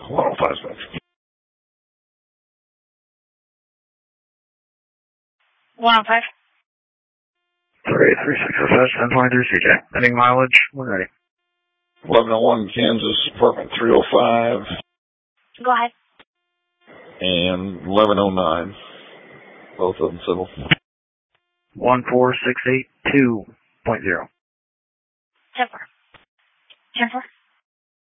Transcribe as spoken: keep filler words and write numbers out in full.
one oh five six. one oh five. three three six oh six, ten twenty-three C J. Ending mileage, we're ready. eleven oh one Kansas, apartment three oh five. Go ahead. And eleven oh nine. Both of them civil. one four six eight two point zero. ten four. ten four.